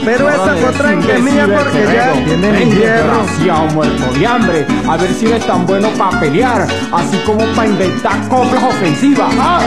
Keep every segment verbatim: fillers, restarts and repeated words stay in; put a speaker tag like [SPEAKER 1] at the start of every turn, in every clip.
[SPEAKER 1] Pero esa potranca es mía porque ya tiene mi hierro.
[SPEAKER 2] Desgraciado muerto de hambre. A ver si eres tan bueno para pelear, así como para inventar coplas ofensivas.
[SPEAKER 3] ¡Ay!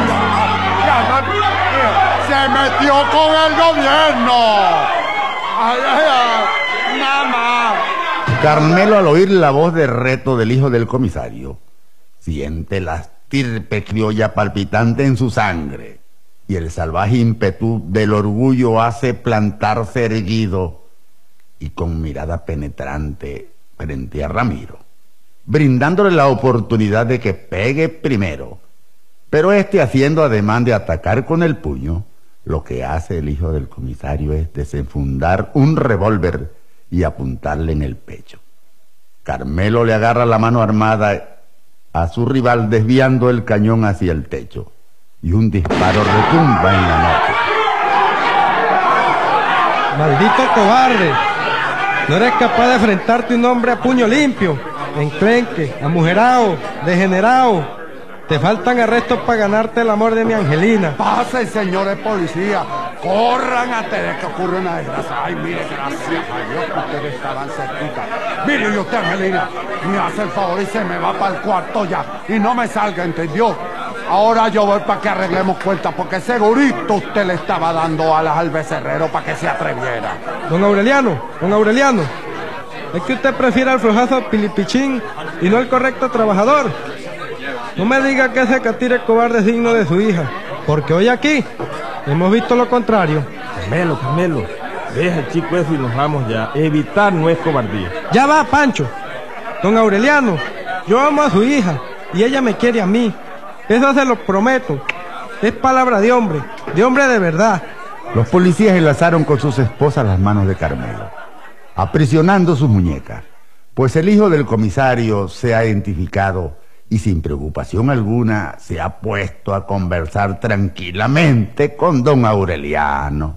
[SPEAKER 3] ¡Se metió con el gobierno! ¡Ay, ay, ay! ¡Mamá!
[SPEAKER 4] Carmelo, al oír la voz de reto del hijo del comisario, siente la estirpe criolla palpitante en su sangre, y el salvaje ímpetu del orgullo hace plantarse erguido y con mirada penetrante frente a Ramiro, brindándole la oportunidad de que pegue primero. Pero este, haciendo ademán de atacar con el puño, lo que hace el hijo del comisario es desenfundar un revólver y apuntarle en el pecho. Carmelo le agarra la mano armada a su rival, desviando el cañón hacia el techo, y un disparo retumba en la noche.
[SPEAKER 1] Maldito cobarde, no eres capaz de enfrentarte un hombre a puño limpio, enclenque, amujerado, degenerado. Te faltan arrestos para ganarte el amor de mi Angelina.
[SPEAKER 3] Pasen, señores policías, corran antes de que ocurra una desgracia. Ay, mire, gracias a Dios que ustedes estaban cerquita. Mire, y usted, Angelina, me hace el favor y se me va para el cuarto ya. Y no me salga, ¿entendió? Ahora yo voy para que arreglemos cuentas, porque segurito usted le estaba dando alas al becerrero para que se atreviera.
[SPEAKER 1] Don Aureliano, don Aureliano, es que usted prefiere al flojazo pilipichín y no al correcto trabajador. No me diga que ese catire cobarde es digno de su hija, porque hoy aquí hemos visto lo contrario.
[SPEAKER 5] Carmelo, Carmelo, deja el chico eso y nos vamos ya. Evitar no es cobardía.
[SPEAKER 1] Ya va, Pancho. Don Aureliano, yo amo a su hija y ella me quiere a mí. Eso se lo prometo. Es palabra de hombre, de hombre de verdad.
[SPEAKER 4] Los policías enlazaron con sus esposas las manos de Carmelo, aprisionando sus muñecas, pues el hijo del comisario se ha identificado y sin preocupación alguna se ha puesto a conversar tranquilamente con don Aureliano.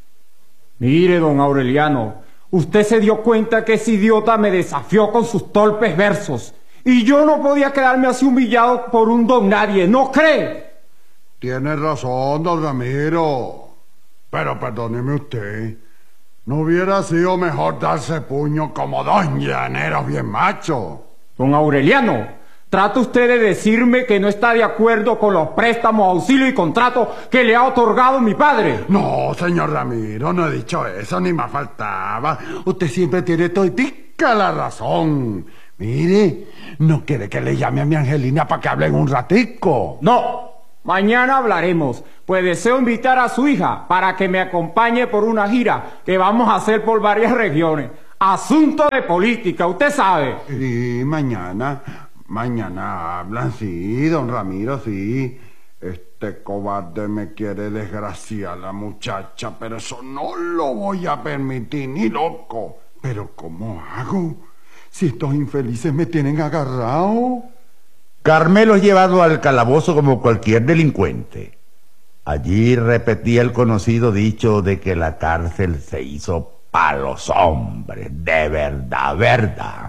[SPEAKER 2] Mire, don Aureliano, usted se dio cuenta que ese idiota me desafió con sus torpes versos, y yo no podía quedarme así humillado por un don nadie, ¿no cree?
[SPEAKER 3] Tiene razón, don Ramiro, pero perdóneme usted, ¿no hubiera sido mejor darse puño como don Llanero bien macho?
[SPEAKER 2] Don Aureliano, trata usted de decirme que no está de acuerdo con los préstamos, auxilio y contrato que le ha otorgado mi padre.
[SPEAKER 3] No, señor Ramiro, no he dicho eso, ni más faltaba. Usted siempre tiene toditica la razón. Mire, no quiere que le llame a mi Angelina para que hablen un ratico.
[SPEAKER 2] No, mañana hablaremos, pues deseo invitar a su hija para que me acompañe por una gira que vamos a hacer por varias regiones. Asunto de política, usted sabe.
[SPEAKER 3] Y mañana... Mañana hablan, sí, don Ramiro, sí. Este cobarde me quiere desgraciar a la muchacha, pero eso no lo voy a permitir, ni loco. Pero ¿cómo hago? Si estos infelices me tienen agarrado.
[SPEAKER 4] Carmelo es llevado al calabozo como cualquier delincuente. Allí repetía el conocido dicho de que la cárcel se hizo para los hombres, de verdad, verdad.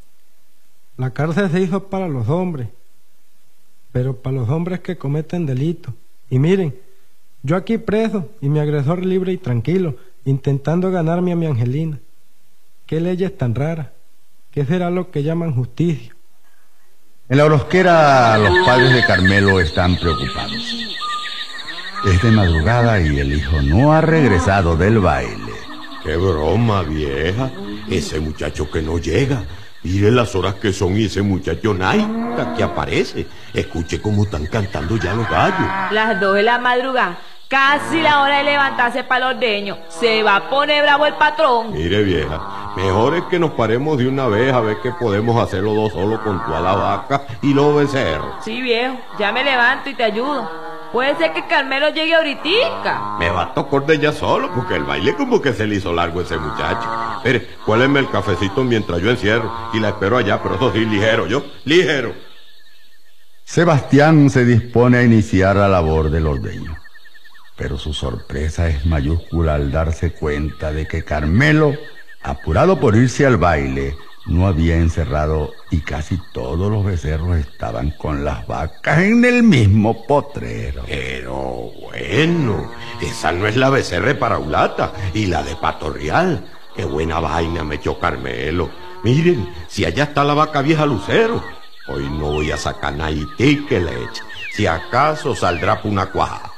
[SPEAKER 1] La cárcel se hizo para los hombres, pero para los hombres que cometen delitos. Y miren, yo aquí preso y mi agresor libre y tranquilo, intentando ganarme a mi Angelina. ¿Qué leyes tan raras? ¿Qué será lo que llaman justicia?
[SPEAKER 4] En la brosquera los padres de Carmelo están preocupados. Es de madrugada y el hijo no ha regresado del baile.
[SPEAKER 6] ¡Qué broma, vieja! Ese muchacho que no llega. Mire las horas que son y ese muchacho naica que aparece. Escuche cómo están cantando ya los gallos.
[SPEAKER 7] Las dos de la madrugada, casi la hora de levantarse para el ordeño. Se va a poner bravo el patrón.
[SPEAKER 6] Mire, vieja, mejor es que nos paremos de una vez a ver qué podemos hacer los dos solos con toda la vaca y los becerros.
[SPEAKER 7] Sí, viejo, ya me levanto y te ayudo. Puede ser que Carmelo llegue ahoritica.
[SPEAKER 6] Me va a tocar de ella solo, porque el baile como que se le hizo largo a ese muchacho. Mire, cuéleme el cafecito mientras yo encierro y la espero allá, pero eso sí, ligero, yo, ligero.
[SPEAKER 4] Sebastián se dispone a iniciar la labor del ordeño, pero su sorpresa es mayúscula al darse cuenta de que Carmelo, apurado por irse al baile, no había encerrado y casi todos los becerros estaban con las vacas en el mismo potrero.
[SPEAKER 6] Pero bueno, esa no es la becerra de Paraulata y la de Pato Real. Qué buena vaina me echó Carmelo. Miren, si allá está la vaca vieja Lucero. Hoy no voy a sacar naití que leche. Si acaso saldrá por una cuaja.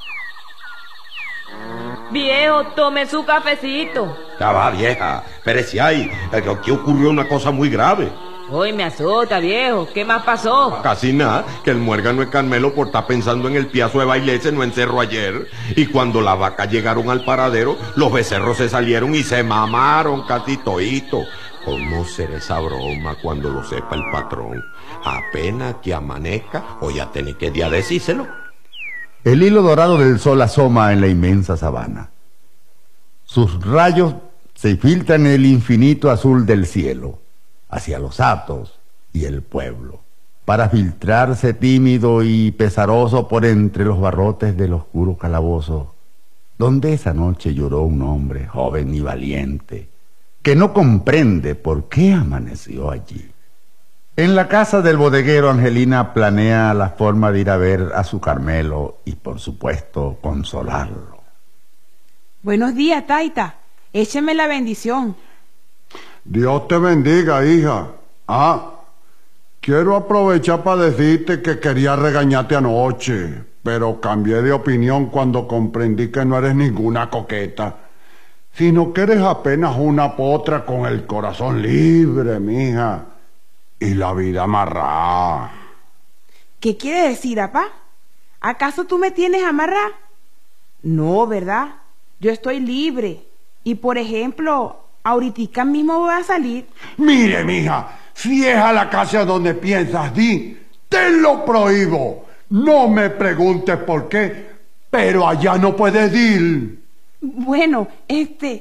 [SPEAKER 7] Viejo, tome su cafecito.
[SPEAKER 6] Ya va, vieja. Pero si hay, aquí ocurrió una cosa muy grave.
[SPEAKER 7] Hoy me azota, viejo. ¿Qué más pasó?
[SPEAKER 6] Casi nada, que el muérgano de Carmelo por estar pensando en el piazo de Bailese no encerró ayer. Y cuando las vacas llegaron al paradero, los becerros se salieron y se mamaron casi todito. ¿Cómo será esa broma cuando lo sepa el patrón? Apenas que amanezca, voy a tener que día decírselo.
[SPEAKER 4] El hilo dorado del sol asoma en la inmensa sabana. Sus rayos se filtran en el infinito azul del cielo, hacia los hatos y el pueblo, para filtrarse tímido y pesaroso por entre los barrotes del oscuro calabozo, donde esa noche lloró un hombre joven y valiente, que no comprende por qué amaneció allí. En la casa del bodeguero, Angelina planea la forma de ir a ver a su Carmelo y, por supuesto, consolarlo.
[SPEAKER 8] Buenos días, Taita. Écheme la bendición.
[SPEAKER 3] Dios te bendiga, hija. Ah, quiero aprovechar para decirte que quería regañarte anoche, pero cambié de opinión cuando comprendí que no eres ninguna coqueta, sino que eres apenas una potra con el corazón libre, mija, y la vida amarrada.
[SPEAKER 8] ¿Qué quiere decir, apá? ¿Acaso tú me tienes amarrada? No, ¿verdad? Yo estoy libre. Y, por ejemplo, ahorita mismo voy a salir.
[SPEAKER 3] Mire, mija, si es a la casa donde piensas di, te lo prohíbo. No me preguntes por qué, pero allá no puedes ir.
[SPEAKER 8] Bueno, este...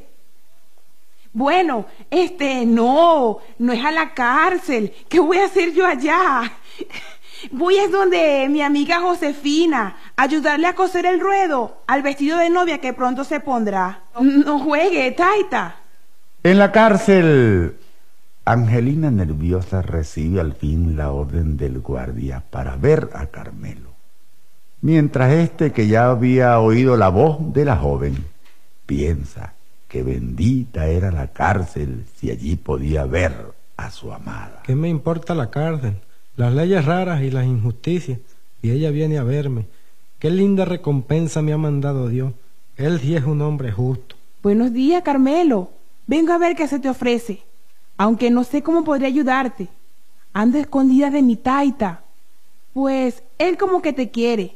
[SPEAKER 8] Bueno, este, no, no es a la cárcel. ¿Qué voy a hacer yo allá? Voy es donde mi amiga Josefina, a ayudarle a coser el ruedo al vestido de novia que pronto se pondrá. No juegue, Taita.
[SPEAKER 4] En la cárcel, Angelina nerviosa recibe al fin la orden del guardia para ver a Carmelo, mientras este, que ya había oído la voz de la joven, piensa que bendita era la cárcel si allí podía ver a su amada.
[SPEAKER 1] ¿Qué me importa la cárcel? Las leyes raras y las injusticias. Y ella viene a verme. Qué linda recompensa me ha mandado Dios. Él sí es un hombre justo.
[SPEAKER 8] Buenos días, Carmelo. Vengo a ver qué se te ofrece. Aunque no sé cómo podría ayudarte. Ando escondida de mi Taita. Pues él como que te quiere.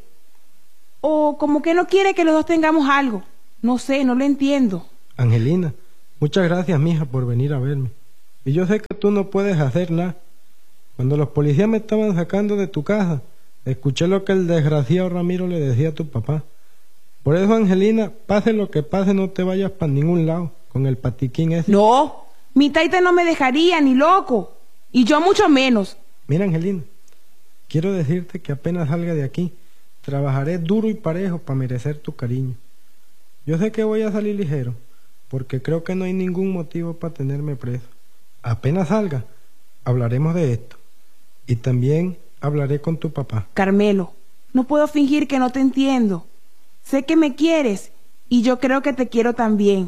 [SPEAKER 8] O como que no quiere que los dos tengamos algo. No sé, no lo entiendo.
[SPEAKER 1] Angelina, muchas gracias, mija, por venir a verme. Y yo sé que tú no puedes hacer nada. Cuando los policías me estaban sacando de tu casa, escuché lo que el desgraciado Ramiro le decía a tu papá. Por eso, Angelina, pase lo que pase, no te vayas para ningún lado con el patiquín ese.
[SPEAKER 8] No, mi Taita no me dejaría, ni loco. Y yo mucho menos.
[SPEAKER 1] Mira, Angelina, quiero decirte que apenas salga de aquí, trabajaré duro y parejo para merecer tu cariño. Yo sé que voy a salir ligero, porque creo que no hay ningún motivo para tenerme preso. Apenas salga, hablaremos de esto. Y también hablaré con tu papá.
[SPEAKER 8] Carmelo, no puedo fingir que no te entiendo. Sé que me quieres, y yo creo que te quiero también.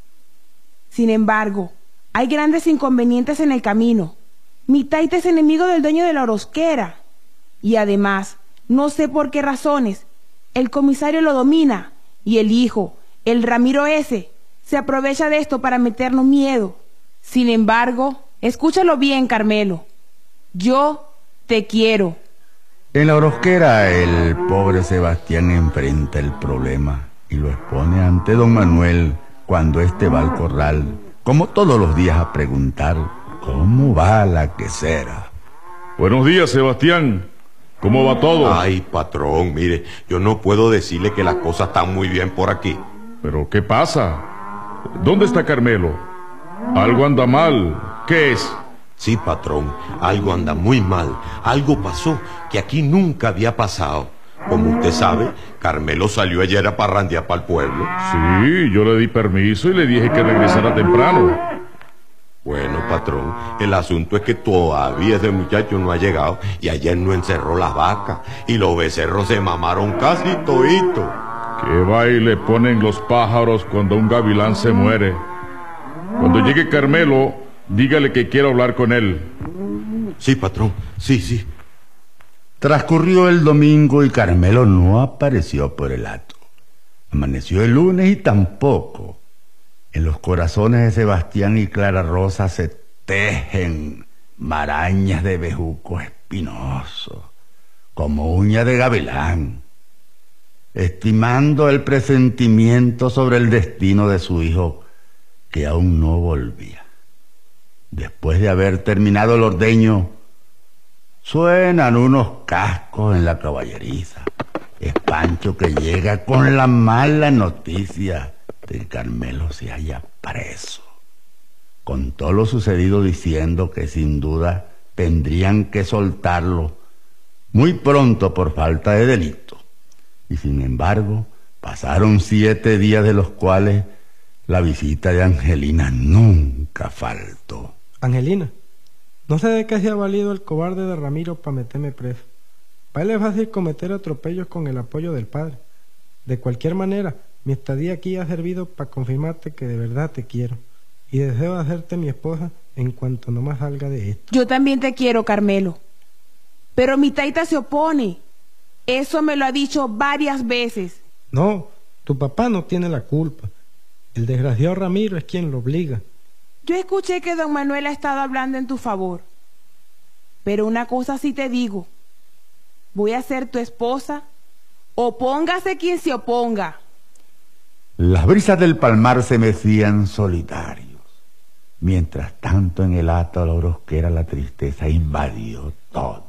[SPEAKER 8] Sin embargo, hay grandes inconvenientes en el camino. Mi Taita es enemigo del dueño de la orosquera. Y además, no sé por qué razones, el comisario lo domina, y el hijo, el Ramiro ese, se aprovecha de esto para meternos miedo. Sin embargo, escúchalo bien, Carmelo. Yo te quiero.
[SPEAKER 4] En la orosquera, el pobre Sebastián enfrenta el problema y lo expone ante don Manuel cuando éste va al corral, como todos los días, a preguntar cómo va la quesera.
[SPEAKER 5] Buenos días, Sebastián. ¿Cómo va todo?
[SPEAKER 6] Ay, patrón, mire, yo no puedo decirle que las cosas están muy bien por aquí.
[SPEAKER 5] ¿Pero qué pasa? ¿Dónde está Carmelo? Algo anda mal. ¿Qué es?
[SPEAKER 6] Sí, patrón, algo anda muy mal. Algo pasó que aquí nunca había pasado. Como usted sabe, Carmelo salió ayer a parrandear para el pueblo.
[SPEAKER 5] Sí, yo le di permiso y le dije que regresara temprano.
[SPEAKER 6] Bueno, patrón, el asunto es que todavía ese muchacho no ha llegado y ayer no encerró las vacas y los becerros se mamaron casi todito.
[SPEAKER 5] ¿Qué baile ponen los pájaros cuando un gavilán se muere? Cuando llegue Carmelo, dígale que quiero hablar con él.
[SPEAKER 6] Sí, patrón, sí, sí.
[SPEAKER 4] Transcurrió el domingo y Carmelo no apareció por el hato. Amaneció el lunes y tampoco. En los corazones de Sebastián y Clara Rosa se tejen marañas de bejuco espinoso, como uña de gavilán, estimando el presentimiento sobre el destino de su hijo, que aún no volvía. Después de haber terminado el ordeño, suenan unos cascos en la caballeriza. Es Pancho que llega con la mala noticia de que Carmelo se halla preso. Contó lo sucedido diciendo que sin duda tendrían que soltarlo muy pronto por falta de delito. Y sin embargo, pasaron siete días de los cuales la visita de Angelina nunca faltó.
[SPEAKER 1] Angelina, no sé de qué se ha valido el cobarde de Ramiro para meterme preso. Para él es fácil cometer atropellos con el apoyo del padre. De cualquier manera, mi estadía aquí ha servido para confirmarte que de verdad te quiero y deseo hacerte mi esposa en cuanto no más salga de esto.
[SPEAKER 8] Yo también te quiero, Carmelo. Pero mi taita se opone. Eso me lo ha dicho varias veces.
[SPEAKER 1] No, tu papá no tiene la culpa. El desgraciado Ramiro es quien lo obliga.
[SPEAKER 8] Yo escuché que don Manuel ha estado hablando en tu favor. Pero una cosa sí te digo. Voy a ser tu esposa. Opóngase quien se oponga.
[SPEAKER 4] Las brisas del palmar se mecían solitarios. Mientras tanto en el hato la brusquera la tristeza invadió todo.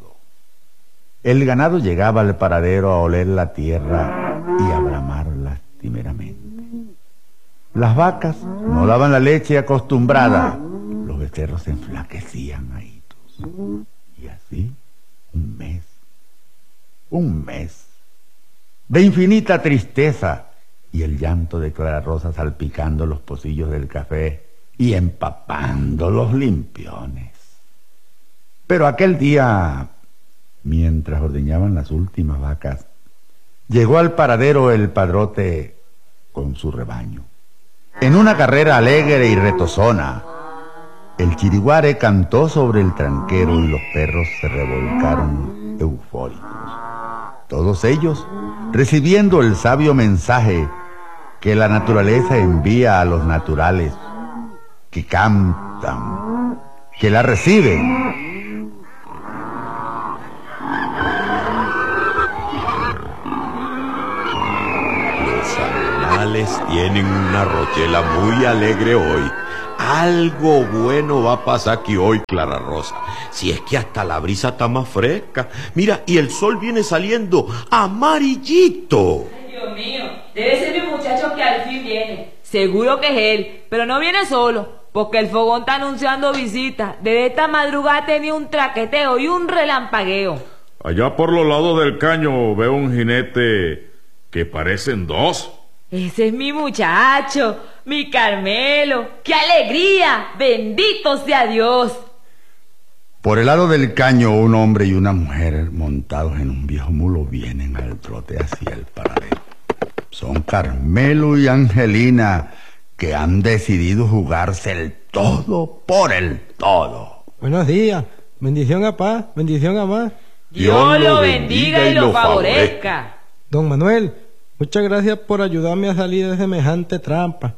[SPEAKER 4] El ganado llegaba al paradero a oler la tierra y a bramar lastimeramente. Las vacas no daban la leche acostumbrada. Los becerros se enflaquecían ahitos. Y así, un mes. Un mes. De infinita tristeza. Y el llanto de Clara Rosa salpicando los pocillos del café y empapando los limpiones. Pero aquel día, mientras ordeñaban las últimas vacas, llegó al paradero el padrote con su rebaño. En una carrera alegre y retozona, el chiriguare cantó sobre el tranquero y los perros se revolcaron eufóricos. Todos ellos recibiendo el sabio mensaje que la naturaleza envía a los naturales, que cantan, que la reciben.
[SPEAKER 6] Los animales tienen una rochela muy alegre hoy. Algo bueno va a pasar aquí hoy, Clara Rosa. Si es que hasta la brisa está más fresca. Mira, y el sol viene saliendo amarillito.
[SPEAKER 7] Ay, Dios mío, debe ser mi muchacho que al fin viene. Seguro que es él, pero no viene solo, porque el fogón está anunciando visita. Desde esta madrugada tenía un traqueteo y un relampagueo.
[SPEAKER 5] Allá por los lados del caño veo un jinete que parecen dos.
[SPEAKER 7] Ese es mi muchacho, mi Carmelo. ¡Qué alegría! ¡Bendito sea Dios!
[SPEAKER 4] Por el lado del caño, un hombre y una mujer montados en un viejo mulo vienen al trote hacia el paradero. Son Carmelo y Angelina, que han decidido jugarse el todo por el todo.
[SPEAKER 1] Buenos días. Bendición a paz, bendición a más.
[SPEAKER 7] Dios lo bendiga y lo favorezca.
[SPEAKER 1] Don Manuel, muchas gracias por ayudarme a salir de semejante trampa.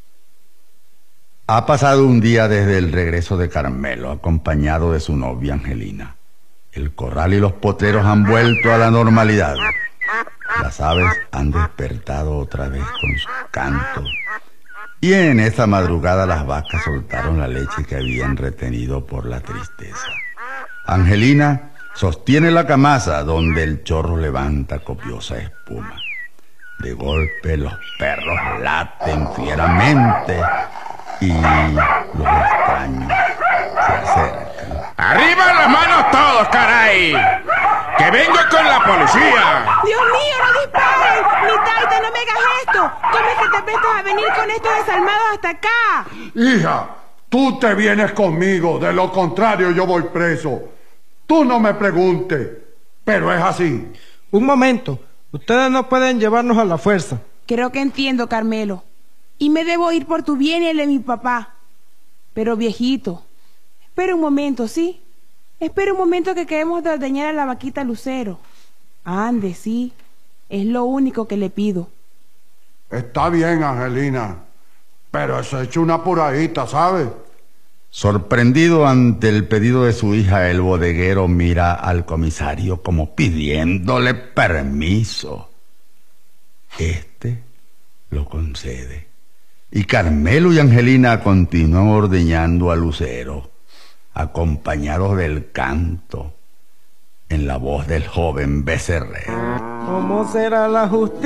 [SPEAKER 4] Ha pasado un día desde el regreso de Carmelo, acompañado de su novia Angelina. El corral y los potreros han vuelto a la normalidad. Las aves han despertado otra vez con sus cantos. Y en esa madrugada las vacas soltaron la leche que habían retenido por la tristeza. Angelina sostiene la camasa donde el chorro levanta copiosa espuma. De golpe los perros laten fieramente y los extraños se acercan.
[SPEAKER 9] ¡Arriba las manos todos, caray! ¡Que vengo con la policía!
[SPEAKER 8] ¡Dios mío, no disparen! ¡Mi taita, no me hagas esto! ¿Cómo es que te prestas a venir con estos desalmados hasta acá?
[SPEAKER 3] Hija, Tú te vienes conmigo, de lo contrario yo voy preso. Tú no me preguntes, pero es así.
[SPEAKER 1] Un momento, ustedes no pueden llevarnos a la fuerza.
[SPEAKER 8] Creo que entiendo, Carmelo. Y me debo ir por tu bien y el de mi papá. Pero viejito, espera un momento, ¿sí? Espera un momento que queremos de ordeñar a la vaquita Lucero. Ande, sí. Es lo único que le pido.
[SPEAKER 3] Está bien, Angelina, pero se echa una apuradita, ¿sabes?
[SPEAKER 4] Sorprendido ante el pedido de su hija, el bodeguero mira al comisario como pidiéndole permiso. Este lo concede. Y Carmelo y Angelina continúan ordeñando a Lucero, acompañados del canto, en la voz del joven becerrero.
[SPEAKER 1] ¿Cómo será la justicia?